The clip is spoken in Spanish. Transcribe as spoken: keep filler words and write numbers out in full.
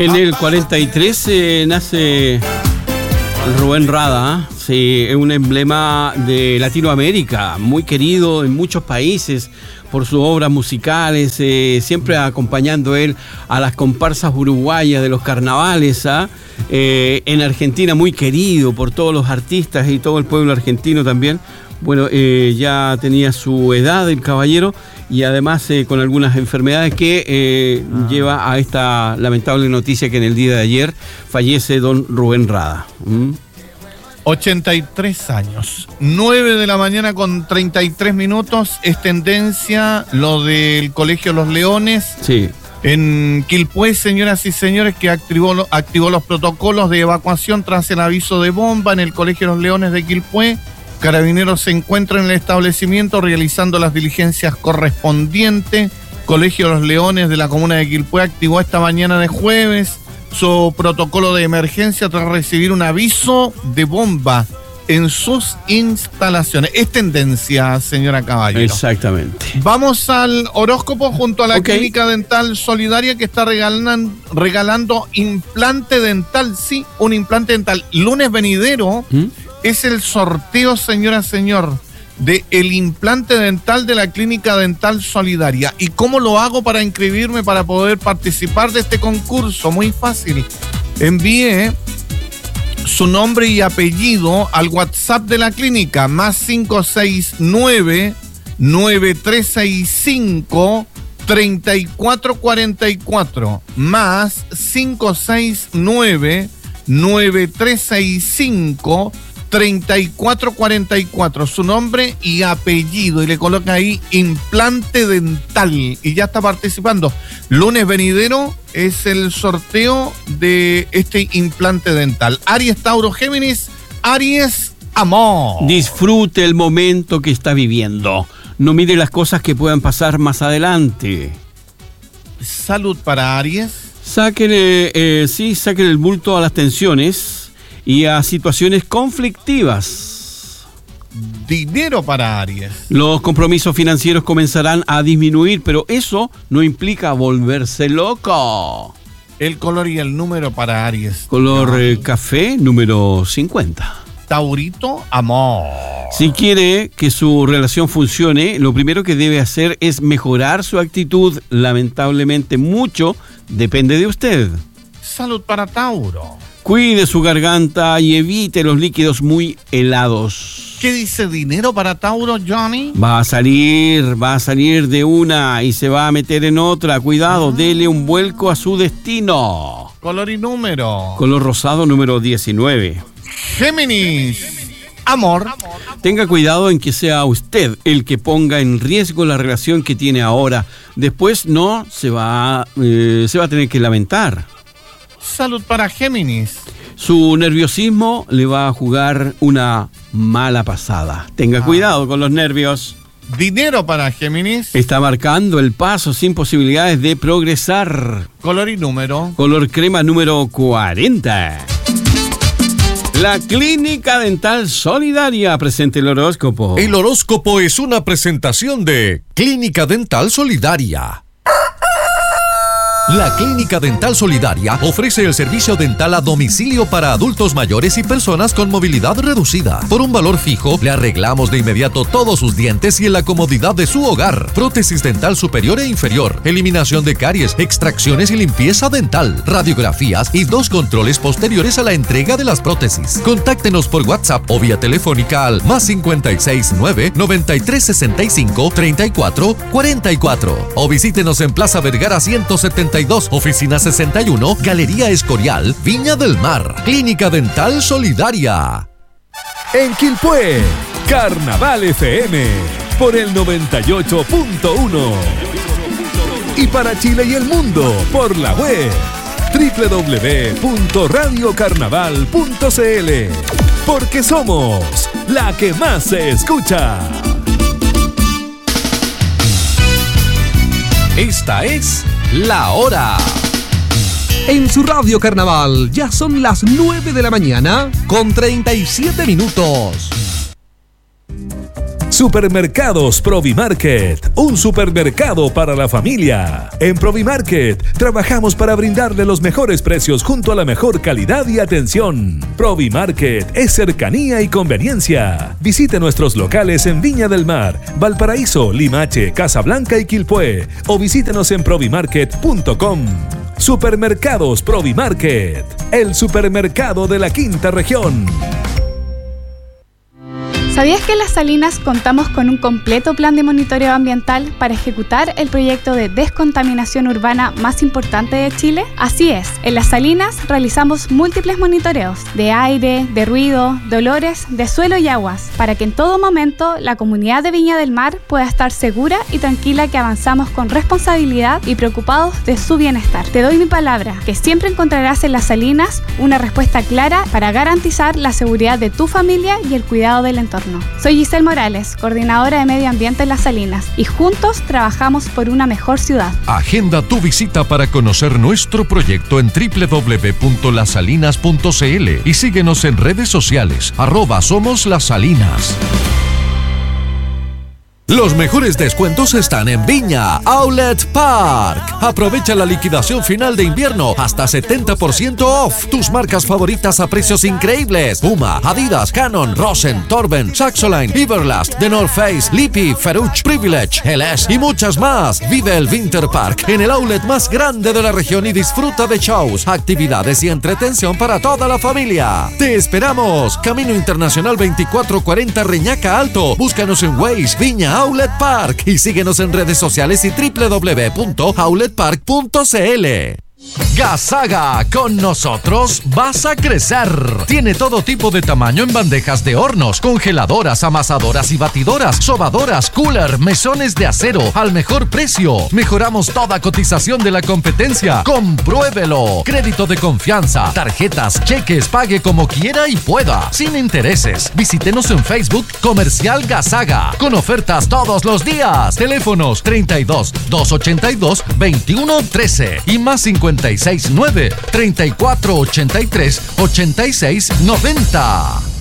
En el cuarenta y tres eh, nace Rubén Rada, sí, es un emblema de Latinoamérica, muy querido en muchos países por sus obras musicales, eh, siempre acompañando él a las comparsas uruguayas de los carnavales, ¿ah? eh, en Argentina muy querido por todos los artistas y todo el pueblo argentino también. Bueno, eh, ya tenía su edad el caballero y además eh, con algunas enfermedades que eh, ah. lleva a esta lamentable noticia que en el día de ayer fallece don Rubén Rada. ¿Mm? ochenta y tres años, nueve de la mañana con treinta y tres minutos, es tendencia lo del Colegio Los Leones. Sí. En Quilpué, señoras y señores, que activó, activó los protocolos de evacuación tras el aviso de bomba en el Colegio Los Leones de Quilpué. Carabineros se encuentra en el establecimiento realizando las diligencias correspondientes. Colegio Los Leones de la comuna de Quilpué activó esta mañana de jueves su protocolo de emergencia tras recibir un aviso de bomba en sus instalaciones. Es tendencia, señora Caballero. Exactamente. Vamos al horóscopo junto a la okay. Clínica Dental Solidaria que está regalan, regalando implante dental. Sí, un implante dental. Lunes venidero ¿Mm? es el sorteo, señora, señor, de el implante dental de la Clínica Dental Solidaria. ¿Y cómo lo hago para inscribirme, para poder participar de este concurso? Muy fácil. Envíe su nombre y apellido al WhatsApp de la clínica, más cinco seis nueve, nueve tres seis cinco, tres cuatro cuatro cuatro, más cinco seis nueve, nueve tres seis cinco, treinta y cuatro cuarenta y cuatro, su nombre y apellido, y le coloca ahí implante dental y ya está participando. Lunes venidero es el sorteo de este implante dental. Aries, Tauro, Géminis. Aries, amor. Disfrute el momento que está viviendo. No mire las cosas que puedan pasar más adelante. Salud para Aries. Sáquenle, eh, sí, saquen el bulto a las tensiones y a situaciones conflictivas. Dinero para Aries. Los compromisos financieros comenzarán a disminuir, pero eso no implica volverse loco. El color y el número para Aries. Color eh, café, número cincuenta. Taurito, amor. Si quiere que su relación funcione, lo primero que debe hacer es mejorar su actitud. Lamentablemente, mucho depende de usted. Salud para Tauro. Cuide su garganta y evite los líquidos muy helados. ¿Qué dice dinero para Tauro, Johnny? Va a salir, va a salir de una y se va a meter en otra. Cuidado, ah. dele un vuelco a su destino. Color y número. Color rosado, número diecinueve. Géminis, amor. Tenga cuidado en que sea usted el que ponga en riesgo la relación que tiene ahora. Después no se va, eh, se va a tener que lamentar. Salud para Géminis. Su nerviosismo le va a jugar una mala pasada. Tenga ah. cuidado con los nervios. Dinero para Géminis. Está marcando el paso sin posibilidades de progresar. Color y número. Color crema, número cuarenta. La Clínica Dental Solidaria presenta el horóscopo. El horóscopo es una presentación de Clínica Dental Solidaria. La Clínica Dental Solidaria ofrece el servicio dental a domicilio para adultos mayores y personas con movilidad reducida. Por un valor fijo, le arreglamos de inmediato todos sus dientes y en la comodidad de su hogar. Prótesis dental superior e inferior, eliminación de caries, extracciones y limpieza dental, radiografías y dos controles posteriores a la entrega de las prótesis. Contáctenos por WhatsApp o vía telefónica al más cincuenta y seis nueve, noventa y tres sesenta y cinco, treinta y cuatro cuarenta y cuatro o visítenos en Plaza Vergara ciento setenta y dos, oficina sesenta y uno, Galería Escorial, Viña del Mar. Clínica Dental Solidaria. En Quilpué, Carnaval F M por el noventa y ocho punto uno. Y para Chile y el mundo por la web doble u doble u doble u punto radio carnaval punto c l. Porque somos la que más se escucha. Esta es La Hora. En su radio Carnaval ya son las nueve de la mañana con treinta y siete minutos. Supermercados Provimarket, un supermercado para la familia. En Provimarket trabajamos para brindarle los mejores precios junto a la mejor calidad y atención. Provimarket es cercanía y conveniencia. Visite nuestros locales en Viña del Mar, Valparaíso, Limache, Casablanca y Quilpué o visítenos en provimarket punto com. Supermercados Provimarket, el supermercado de la quinta región. ¿Sabías que en Las Salinas contamos con un completo plan de monitoreo ambiental para ejecutar el proyecto de descontaminación urbana más importante de Chile? Así es, en Las Salinas realizamos múltiples monitoreos de aire, de ruido, de olores, de suelo y aguas, para que en todo momento la comunidad de Viña del Mar pueda estar segura y tranquila que avanzamos con responsabilidad y preocupados de su bienestar. Te doy mi palabra, que siempre encontrarás en Las Salinas una respuesta clara para garantizar la seguridad de tu familia y el cuidado del entorno. Soy Giselle Morales, coordinadora de Medio Ambiente en Las Salinas, y juntos trabajamos por una mejor ciudad. Agenda tu visita para conocer nuestro proyecto en doble u doble u doble u punto las salinas punto c l y síguenos en redes sociales, arroba Somos Las Salinas. Los mejores descuentos están en Viña Outlet Park. Aprovecha la liquidación final de invierno hasta setenta por ciento off. Tus marcas favoritas a precios increíbles: Puma, Adidas, Canon, Rosen, Torben, Saxoline, Everlast, The North Face, Lippy, Ferruch, Privilege, L S y muchas más. Vive el Winter Park en el outlet más grande de la región y disfruta de shows, actividades y entretención para toda la familia. Te esperamos. Camino Internacional veinticuatro cuarenta Reñaca Alto. Búscanos en Waze, Viña Outlet Park, y síguenos en redes sociales y doble u doble u doble u punto outlet park punto c l. Gasaga, con nosotros vas a crecer. Tiene todo tipo de tamaño en bandejas de hornos, congeladoras, amasadoras y batidoras, sobadoras, cooler, mesones de acero al mejor precio. Mejoramos toda cotización de la competencia. Compruébelo. Crédito de confianza, tarjetas, cheques, pague como quiera y pueda, sin intereses. Visítenos en Facebook Comercial Gasaga, con ofertas todos los días. Teléfonos treinta y dos, doscientos ochenta y dos, veintiuno trece y más cincuenta y seis nueve, treinta y cuatro ochenta y tres, ochenta y seis noventa.